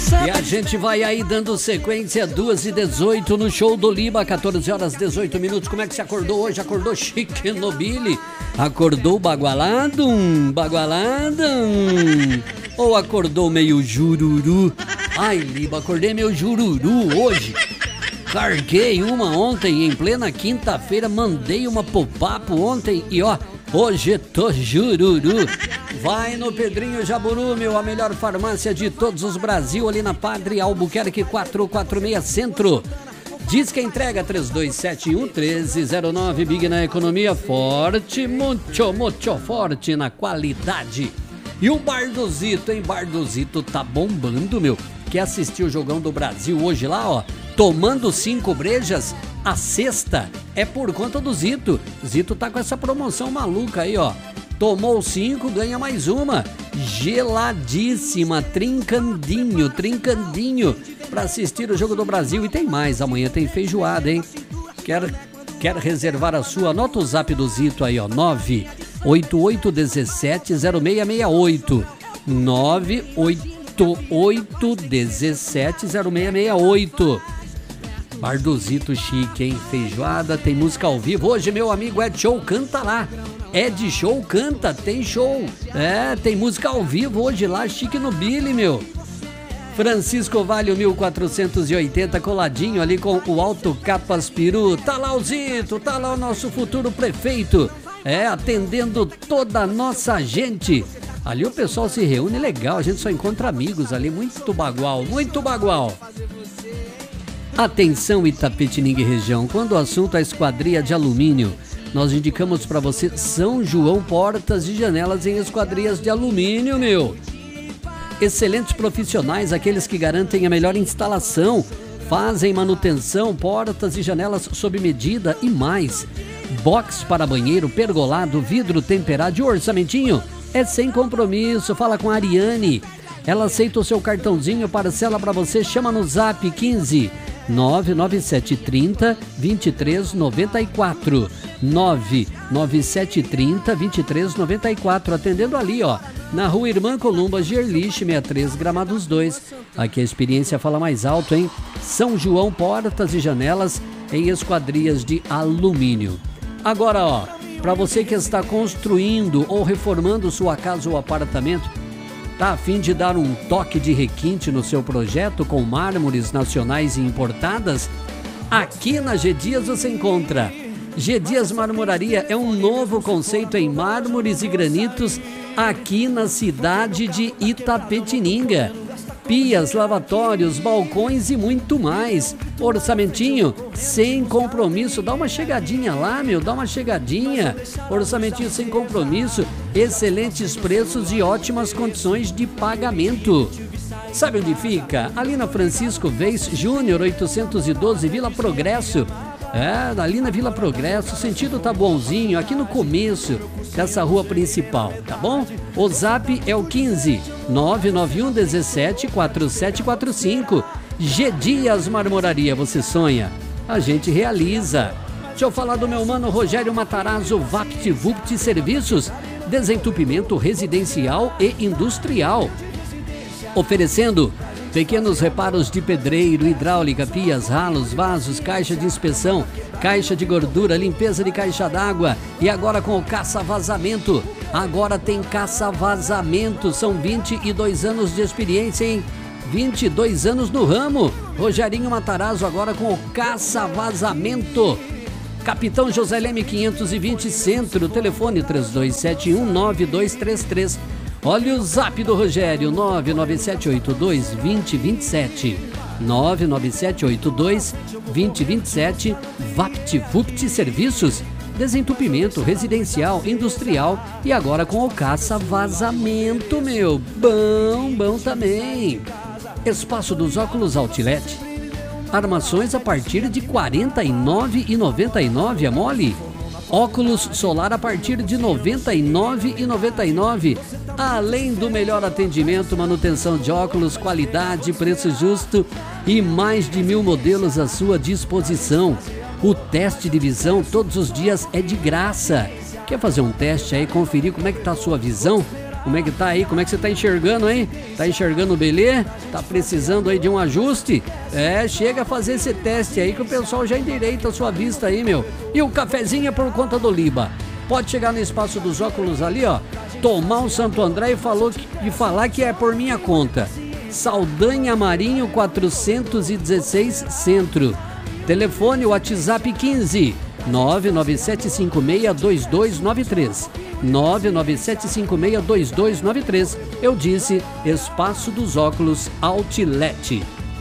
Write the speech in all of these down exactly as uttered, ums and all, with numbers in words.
E a gente vai aí dando sequência, duas e dezoito no show do Liba, quatorze horas e dezoito minutos. Como é que você acordou hoje? Acordou chique no Billy? Acordou bagualado? Bagualado? Ou acordou meio jururu? Ai, Liba, acordei meio jururu hoje. Carguei uma ontem, em plena quinta-feira, mandei uma pro papo ontem e ó, hoje tô jururu. Vai no Pedrinho Jaburu, meu, a melhor farmácia de todos os Brasil, ali na Padre Albuquerque quatrocentos e quarenta e seis Centro. Diz que entrega três dois sete um, um três zero nove, Big na economia, forte, muito, muito forte na qualidade. E o Bardozito, hein? Bardozito tá bombando, meu. Quer assistir o Jogão do Brasil hoje lá, ó? Tomando cinco brejas, a sexta é por conta do Zito. Zito tá com essa promoção maluca aí, ó. Tomou cinco, ganha mais uma. Geladíssima, trincandinho, trincandinho, pra assistir o Jogo do Brasil. E tem mais, amanhã tem feijoada, hein? Quer, quer reservar a sua? Anota o zap do Zito aí, ó. nove oito oito um sete zero seis seis oito. nove oito oito um sete zero seis seis oito. Bardozito chique, hein? Feijoada, tem música ao vivo. Hoje, meu amigo Ed Show canta lá. Ed Show canta, tem show. É, tem música ao vivo hoje lá, chique no Billy, meu. Francisco Vale, mil quatrocentos e oitenta, coladinho ali com o Alto Capas Peru. Tá lá o Zito, tá lá o nosso futuro prefeito. É, atendendo toda a nossa gente. Ali o pessoal se reúne legal, a gente só encontra amigos ali, muito bagual, muito bagual. Atenção Itapetininga e região, quando o assunto é esquadria de alumínio, nós indicamos para você São João Portas e Janelas em esquadrias de alumínio, meu. Excelentes profissionais, aqueles que garantem a melhor instalação, fazem manutenção, portas e janelas sob medida e mais. Box para banheiro, pergolado, vidro temperado e orçamentinho é sem compromisso. Fala com a Ariane, ela aceita o seu cartãozinho, parcela para você, chama no zap quinze nove nove sete três zero dois três nove quatro, nove nove sete três zero dois três nove quatro, atendendo ali, ó, na Rua Irmã Columba, Gerliche, sessenta e três, Gramados dois. Aqui a experiência fala mais alto, hein? São João Portas e Janelas em esquadrias de alumínio. Agora, ó, para você que está construindo ou reformando sua casa ou apartamento, tá a fim de dar um toque de requinte no seu projeto com mármores nacionais e importadas? Aqui na G Dias você encontra. G Dias Marmoraria é um novo conceito em mármores e granitos aqui na cidade de Itapetininga. Pias, lavatórios, balcões e muito mais. Orçamentinho sem compromisso. Dá uma chegadinha lá, meu, dá uma chegadinha. Orçamentinho sem compromisso, excelentes preços e ótimas condições de pagamento. Sabe onde fica? Ali na Francisco Vez Júnior, oitocentos e doze, Vila Progresso. É, ali na Vila Progresso, o sentido tá bonzinho, aqui no começo dessa rua principal, tá bom? O zap é o quinze nove nove um um sete quatro sete quatro cinco. G Dias Marmoraria, você sonha, a gente realiza. Deixa eu falar do meu mano Rogério Matarazzo, VaptVupt Serviços, desentupimento residencial e industrial, oferecendo pequenos reparos de pedreiro, hidráulica, pias, ralos, vasos, caixa de inspeção, caixa de gordura, limpeza de caixa d'água e agora com o caça-vazamento. Agora tem caça-vazamento, são vinte e dois anos de experiência, hein? vinte e dois anos no ramo. Rogerinho Matarazzo agora com o caça-vazamento. Capitão José Leme quinhentos e vinte Centro, telefone três dois sete um nove dois três três. Olha o zap do Rogério, nove nove sete oito dois dois zero dois sete, nove nove sete oito dois dois zero dois sete. VaptVupt Serviços, desentupimento residencial, industrial e agora com o caça-vazamento, meu. Bom, bom também. Espaço dos Óculos Outlet. Armações a partir de quarenta e nove reais e noventa e nove centavos, é mole? Óculos solar a partir de noventa e nove reais e noventa e nove centavos. Além do melhor atendimento, manutenção de óculos, qualidade, preço justo e mais de mil modelos à sua disposição. O teste de visão todos os dias é de graça. Quer fazer um teste aí, conferir como é que tá a sua visão? Como é que tá aí? Como é que você tá enxergando, hein? Tá enxergando o belê? Tá precisando aí de um ajuste? É, chega a fazer esse teste aí que o pessoal já endireita a sua vista aí, meu. E o cafezinho é por conta do Liba. Pode chegar no espaço dos óculos ali, ó, tomar um Santo André e, falou que, e falar que é por minha conta. Saldanha Marinho quatrocentos e dezesseis Centro. Telefone WhatsApp quinze nove nove sete cinco seis dois dois nove três. nove nove sete cinco seis dois dois nove três. Eu disse Espaço dos Óculos Outlet.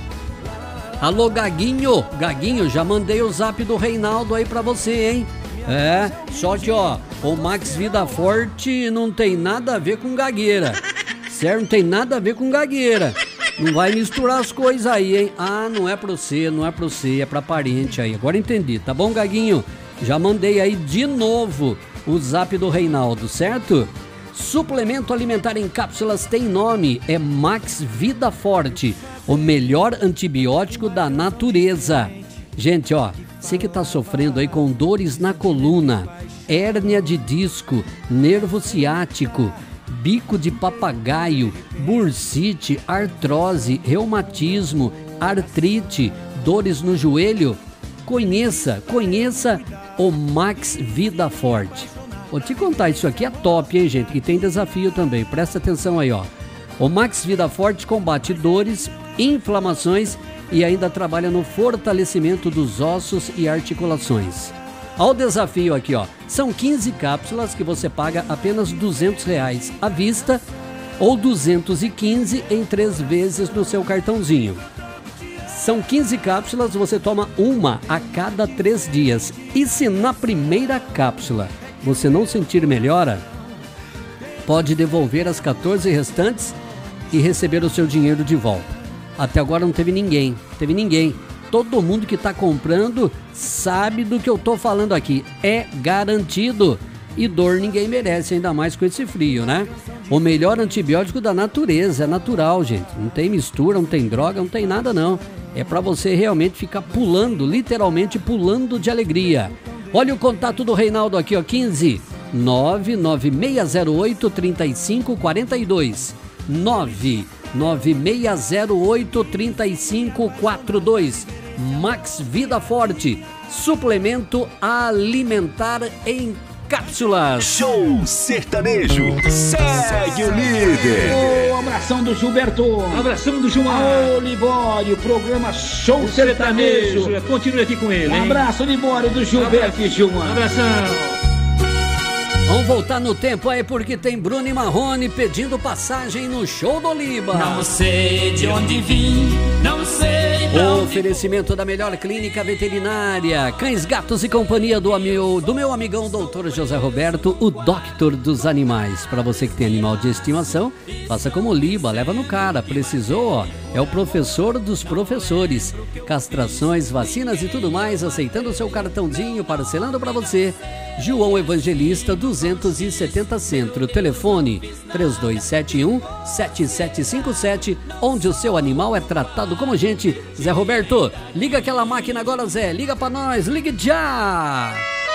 Alô, Gaguinho. Gaguinho, já mandei o zap do Reinaldo aí pra você, hein? É, só que ó, o Max Vida Forte não tem nada a ver com gagueira. Certo? Não tem nada a ver com gagueira. Não vai misturar as coisas aí, hein? Ah, não é pra você, não é pra você, é pra parente aí. Agora entendi, tá bom, Gaguinho? Já mandei aí de novo o zap do Reinaldo, certo? Suplemento alimentar em cápsulas tem nome, é Max Vida Forte, o melhor antibiótico da natureza. Gente, ó, você que tá sofrendo aí com dores na coluna, hérnia de disco, nervo ciático, bico de papagaio, bursite, artrose, reumatismo, artrite, dores no joelho, conheça, conheça o Max Vida Forte. Vou te contar, isso aqui é top, hein, gente, que tem desafio também, presta atenção aí, ó. O Max Vida Forte combate dores, inflamações e ainda trabalha no fortalecimento dos ossos e articulações. Ao desafio aqui, ó, são quinze cápsulas que você paga apenas duzentos reais à vista ou duzentos e quinze em três vezes no seu cartãozinho. São quinze cápsulas, você toma uma a cada três dias. E se na primeira cápsula você não sentir melhora, pode devolver as quatorze restantes e receber o seu dinheiro de volta. Até agora não teve ninguém, teve ninguém. Todo mundo que está comprando sabe do que eu tô falando aqui. É garantido. E dor ninguém merece, ainda mais com esse frio, né? O melhor antibiótico da natureza, é natural, gente. Não tem mistura, não tem droga, não tem nada não. É para você realmente ficar pulando, literalmente pulando de alegria. Olha o contato do Reinaldo aqui, ó, quinze nove nove seis zero oito três cinco quatro dois. nove nove seis zero oito três cinco quatro dois. Max Vida Forte, suplemento alimentar em cápsulas. Show Sertanejo, segue o líder. Ô, abração do Gilberto. Abração do João. Ô, Libório, programa Show Sertanejo. Sertanejo. Continue aqui com ele, Um hein? abraço, Libório, do Gilberto e João. Abração. Vamos voltar no tempo aí porque tem Bruno e Marrone pedindo passagem no Show do Liba. Não sei de onde vim, não sei pra O onde oferecimento da melhor clínica veterinária, Cães, Gatos e Companhia do, amigo, do meu amigão doutor José Roberto, o Doctor dos Animais. Para você que tem animal de estimação, faça como o Liba, leva no cara. Precisou, ó, é o professor dos professores. Castrações, vacinas e tudo mais, aceitando o seu cartãozinho, parcelando para você. João Evangelista duzentos e setenta Centro, telefone três dois sete um sete sete cinco sete, onde o seu animal é tratado como gente. Zé Roberto, liga aquela máquina agora, Zé, liga pra nós, ligue já!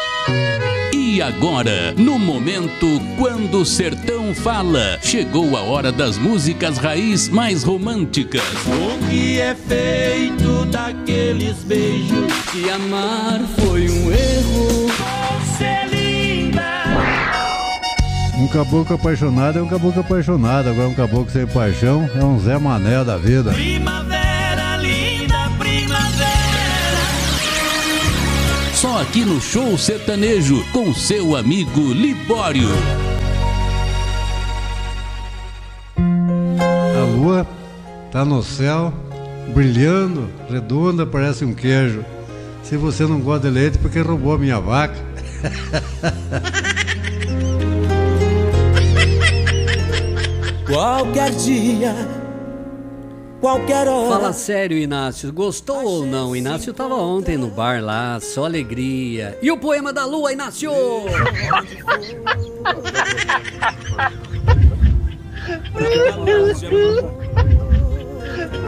E agora, no momento Quando o Sertão Fala, chegou a hora das músicas raiz mais românticas. o que é feito daqueles beijos. Te amar foi um erro. Você linda. Um caboclo apaixonado é um caboclo apaixonado. Agora um caboclo sem paixão é um Zé Mané da vida. Primavera, linda primavera. Só aqui no Show Sertanejo, com seu amigo Libório. A lua tá no céu, brilhando, redonda, parece um queijo. Se você não gosta de leite, porque roubou a minha vaca. Qualquer dia, qualquer hora. Fala sério, Inácio, gostou ou não? Inácio tava ontem no bar lá, só alegria. E o poema da lua, Inácio?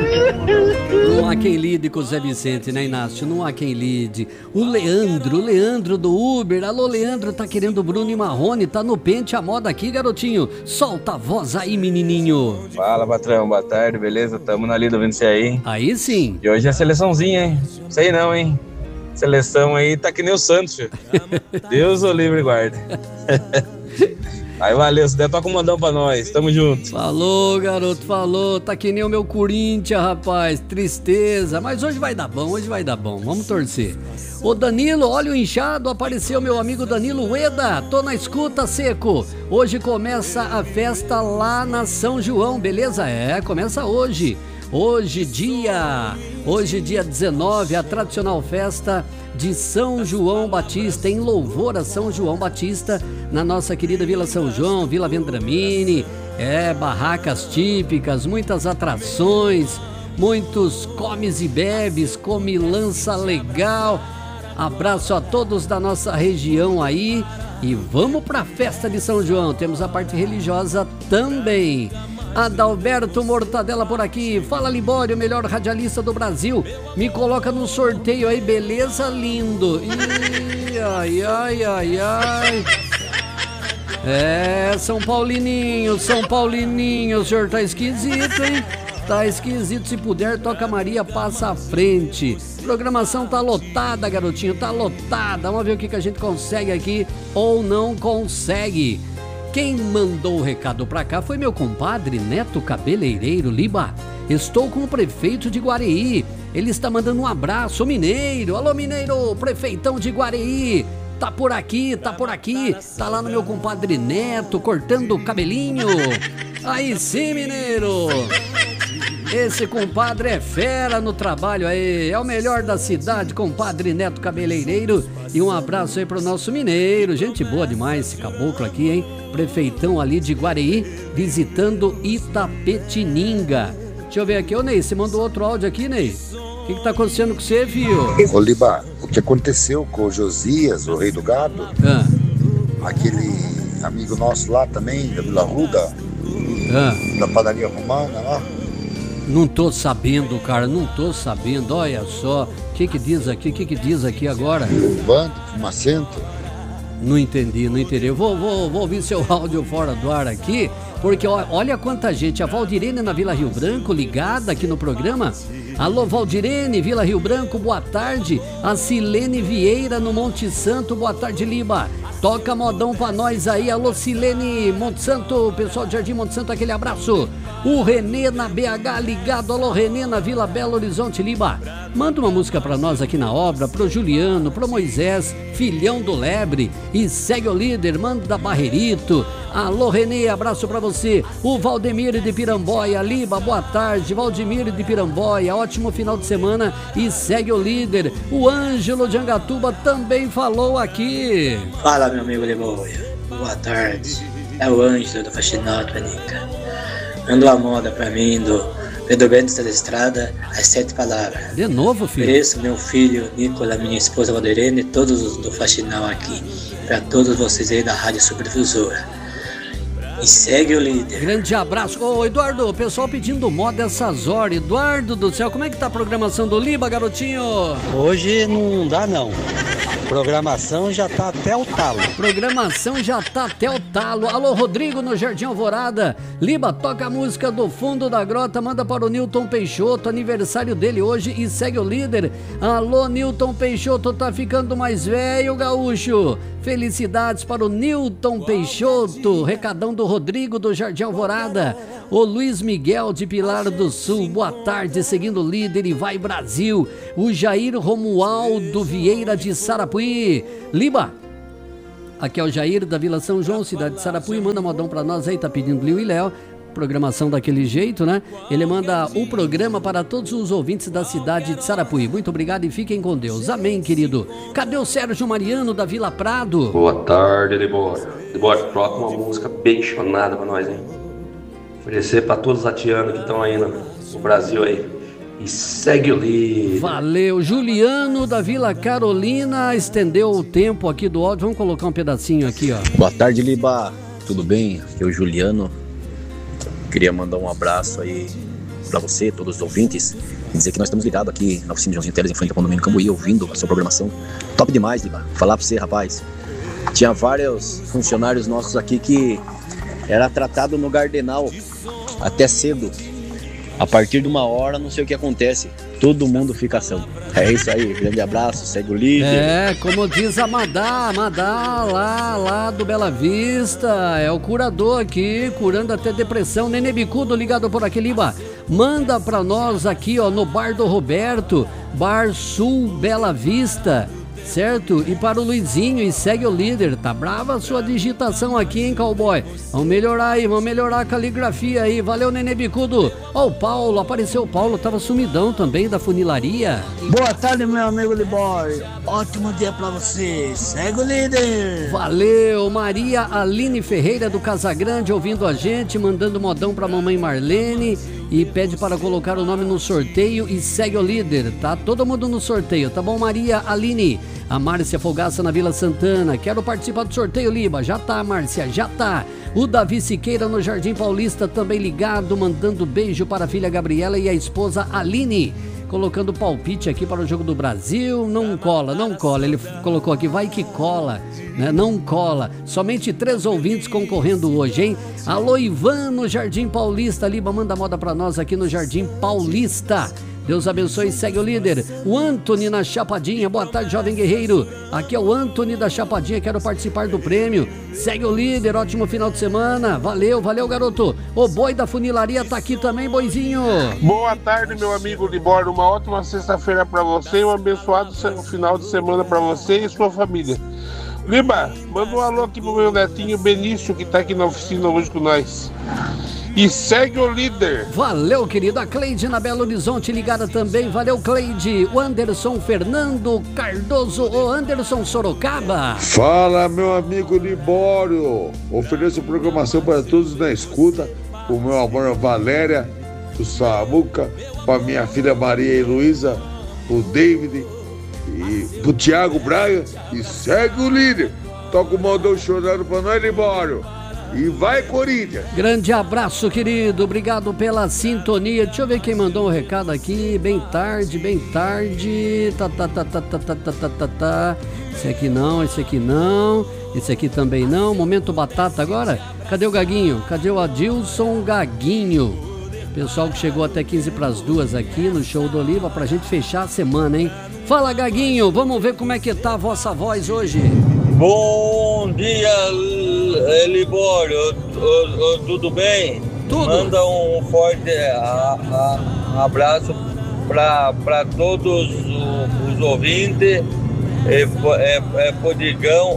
Não há quem lide com o Zé Vicente, né, Inácio? Não há quem lide. O Leandro, o Leandro do Uber. Alô, Leandro, tá querendo Bruno e Marrone, tá no pente a moda aqui, garotinho. Solta a voz aí, menininho. Fala, patrão, boa tarde, beleza? Tamo na lida vendo você aí. Aí sim. E hoje é a seleçãozinha, hein? Sei não, hein? Seleção aí tá que nem o Santos, filho. Deus o livre e guarde. Aí valeu, se der, toca um mandão pra nós, tamo junto. Falou, garoto, falou. Tá que nem o meu Corinthians, rapaz. Tristeza, mas hoje vai dar bom, hoje vai dar bom. Vamos torcer. Ô Danilo, olha o inchado, apareceu meu amigo Danilo Ueda. Tô na escuta, seco. Hoje começa a festa lá na São João, beleza? É, começa hoje. Hoje dia, hoje dia dezenove, a tradicional festa de São João Batista, em louvor a São João Batista, na nossa querida Vila São João, Vila Vendramini, é, barracas típicas, muitas atrações, muitos comes e bebes, comilança legal. Abraço a todos da nossa região aí e vamos pra festa de São João, temos a parte religiosa também. Adalberto Mortadela por aqui. Fala, Libório, melhor radialista do Brasil. Me coloca no sorteio aí, beleza, lindo. Ih, ai, ai, ai, ai. É, São Paulininho, São Paulininho, o senhor tá esquisito, hein? Tá esquisito, se puder, toca Maria, passa à frente. Programação tá lotada, garotinho, tá lotada. Vamos ver o que, que a gente consegue aqui ou não consegue. Quem mandou o recado pra cá foi meu compadre Neto Cabeleireiro Liba. Estou com o prefeito de Guareí. Ele está mandando um abraço, mineiro. Alô, mineiro, prefeitão de Guareí. Tá por aqui, tá por aqui. Tá lá no meu compadre Neto, cortando o cabelinho. Aí sim, mineiro. Esse compadre é fera no trabalho aí, é o melhor da cidade, compadre Neto Cabeleireiro. E um abraço aí pro nosso mineiro, gente boa demais esse caboclo aqui, hein? Prefeitão ali de Guareí, visitando Itapetininga. Deixa eu ver aqui, ô Ney, você mandou outro áudio aqui, Ney? O que que tá acontecendo com você, filho? Ô Liba, o que aconteceu com o Josias, o rei do gado? Ah. Aquele amigo nosso lá também, da Vila Ruda, ah. da padaria romana lá. Não tô sabendo, cara, não tô sabendo, olha só. O que que diz aqui, o que que diz aqui agora? O bando, fumacento. Não entendi, não entendi. Eu vou, vou, vou ouvir seu áudio fora do ar aqui, porque ó, olha quanta gente. A Valdirene na Vila Rio Branco, ligada aqui no programa. Alô, Valdirene, Vila Rio Branco, boa tarde. A Silene Vieira no Monte Santo, boa tarde, Liba. Toca modão pra nós aí. Alô, Silene, Monte Santo, pessoal de Jardim Monte Santo, aquele abraço. O Renê na B H ligado. Alô, Renê na Vila Belo Horizonte, Liba. Manda uma música pra nós aqui na obra, pro Juliano, pro Moisés, filhão do Lebre. E segue o líder, manda Barreirito. Alô, Renê, abraço pra você. O Valdemir de Piramboia, Liba, boa tarde. Valdemir de Piramboia, ótimo final de semana. E segue o líder. O Ângelo de Angatuba também falou aqui. Fala, meu amigo Liboia. Boa tarde. É o Ângelo do Faxinato, Anica. Manda uma moda pra mim do Pedro Bento da Estrada, as sete palavras. De novo, filho? Ofereço meu filho Nicola, minha esposa Valdirene e todos os do Faxinal aqui. Pra todos vocês aí da Rádio Superdifusora. E segue o líder. Grande abraço. Ô, Eduardo, o pessoal pedindo moda essas horas. Eduardo do céu, como é que tá a programação do Liba, garotinho? Hoje não dá, não. Programação já tá até o talo. Programação já tá até o talo. Alô, Rodrigo no Jardim Alvorada. Liba, toca a música do Fundo da Grota, manda para o Newton Peixoto, aniversário dele hoje e segue o líder. Alô, Newton Peixoto, tá ficando mais velho, gaúcho. Felicidades para o Newton Peixoto, recadão do Rodrigo do Jardim Alvorada. O Luiz Miguel de Pilar do Sul, boa tarde, seguindo o líder e vai Brasil. O Jair Romualdo Vieira de Sarapuí. Liba, aqui é o Jair da Vila São João, cidade de Sarapuí, manda modão pra nós aí, tá pedindo Liu e Léo. Programação daquele jeito, né? Ele manda o programa para todos os ouvintes da cidade de Sarapuí. Muito obrigado e fiquem com Deus. Amém, querido. Cadê o Sérgio Mariano da Vila Prado? Boa tarde, Libório. Libório, troca uma música bem chonada pra nós, hein? Oferecer pra todos os atianos que estão aí no, no Brasil aí. E segue o líder. Valeu. Juliano da Vila Carolina estendeu o tempo aqui do áudio. Vamos colocar um pedacinho aqui, ó. Boa tarde, Liba. Tudo bem? Aqui é o Juliano. Queria mandar um abraço aí para você, todos os ouvintes, e dizer que nós estamos ligados aqui na oficina de Joãozinho Teles, em frente ao condomínio Cambuí, ouvindo a sua programação. Top demais, Liba. Falar para você, rapaz. Tinha vários funcionários nossos aqui que era tratado no Gardenal até cedo. A partir de uma hora, não sei o que acontece. Todo mundo fica ação. É isso aí, grande abraço, segue o líder. É, como diz a Madá, Madá lá, lá do Bela Vista, é o curador aqui, curando até depressão. Nenê Bicudo ligado por aqui, Liba. Manda pra nós aqui, ó, no Bar do Roberto, Bar Sul Bela Vista, certo? E para o Luizinho, e segue o líder. Tá brava a sua digitação aqui, hein, cowboy? Vamos melhorar aí, vamos melhorar a caligrafia aí. Valeu, Nenê Bicudo. Ó, o Paulo, apareceu o Paulo, tava sumidão também da funilaria. Boa tarde, meu amigo Libório. Ótimo dia pra você. Segue o líder. Valeu, Maria Aline Ferreira do Casagrande ouvindo a gente, mandando modão pra mamãe Marlene e pede para colocar o nome no sorteio e segue o líder. Tá todo mundo no sorteio, tá bom, Maria Aline? A Márcia Fogaça na Vila Santana. Quero participar do sorteio, Liba. Já tá, Márcia, já tá. O Davi Siqueira no Jardim Paulista também ligado, mandando beijo para a filha Gabriela e a esposa Aline. Colocando palpite aqui para o Jogo do Brasil. Não cola, não cola. Ele colocou aqui, vai que cola, né? Não cola. Somente três ouvintes concorrendo hoje, hein? Alô, Ivan no Jardim Paulista. Liba, manda moda para nós aqui no Jardim Paulista. Deus abençoe e segue o líder. O Antony na Chapadinha. Boa tarde, jovem guerreiro. Aqui é o Antony da Chapadinha. Quero participar do prêmio. Segue o líder. Ótimo final de semana. Valeu, valeu, garoto. O Boi da Funilaria tá aqui também, Boizinho. Boa tarde, meu amigo Libório. Uma ótima sexta-feira pra você e um abençoado final de semana pra você e sua família. Liba, manda um alô aqui pro meu netinho Benício, que tá aqui na oficina hoje com nós. E segue o líder. Valeu, querido. A Cleide na Belo Horizonte ligada também. Valeu, Cleide. O Anderson Fernando Cardoso, o Anderson Sorocaba. Fala, meu amigo Libório. Ofereço programação para todos na escuta. O meu amor Valéria, o Samuca, para minha filha Maria e Luísa, o David e o Thiago Braga. E segue o líder. Toca o modão chorando para nós, Libório. E vai, Corinthians! Grande abraço, querido. Obrigado pela sintonia. Deixa eu ver quem mandou um recado aqui. Bem tarde, bem tarde. Tá, tá, tá, tá, tá, tá, tá, tá, tá. Esse aqui não, esse aqui não. Esse aqui também não. Momento batata agora. Cadê o Gaguinho? Cadê o Adilson Gaguinho? Pessoal que chegou até quinze para as duas aqui no Show do Oliva pra gente fechar a semana, hein? Fala, Gaguinho. Vamos ver como é que tá a vossa voz hoje. Bom dia, Libório, tudo bem? Tudo. Manda um forte a, a, abraço para todos os, os ouvintes, é, é, é Podigão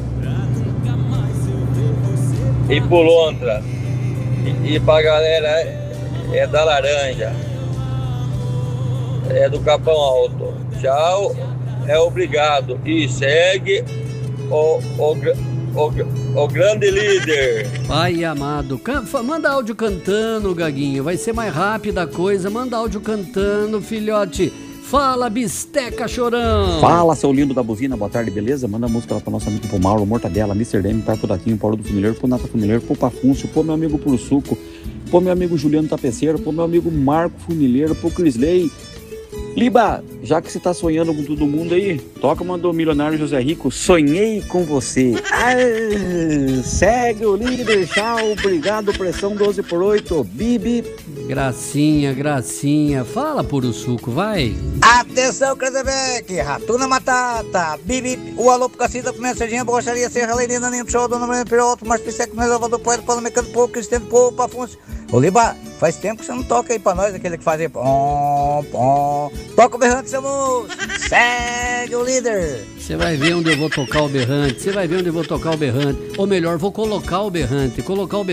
e Pulontra, e, e para a galera é, é da Laranja, é do Capão Alto. Tchau, é obrigado e segue O, o, o, o grande líder. Pai amado, Can, manda áudio cantando, Gaguinho. Vai ser mais rápida a coisa. Manda áudio cantando, filhote. Fala, bisteca chorão. Fala, seu lindo da buzina. Boa tarde, beleza? Manda música lá pro nosso amigo pro Mauro, Mortadela, mister Demi, para pro Datinho, Paulo do Funileiro, pro Nata Funileiro, pro Pafúncio, pro meu amigo Puro Suco, pro meu amigo Juliano Tapeceiro, pro meu amigo Marco Funileiro, pro Crisley. Liba, já que você tá sonhando com todo mundo aí, toca uma do milionário José Rico, Sonhei com Você. Ah, segue o líder, tchau, obrigado, pressão doze por oito, Bibi. Gracinha, gracinha, fala Puro Suco, vai. Atenção, Krezebeck, Ratuna Matata, Bibi, o alô pro Cacita, Pimenta Sardinha, Borracharia, Serra Leirina, Ninho Show, Dona Maria Piroto, Marcos Pisseco, Elevador Poeta, Paulo Mecânico, Pouco, Cristiano Pouco, Afonso. Ô, Liba, faz tempo que você não toca aí pra nós, aquele que fazia pom, pom. Toca o berrante, seu moço. Segue o líder. Você vai ver onde eu vou tocar o berrante, você vai ver onde eu vou tocar o berrante. Ou melhor, vou colocar o berrante, colocar o berrante.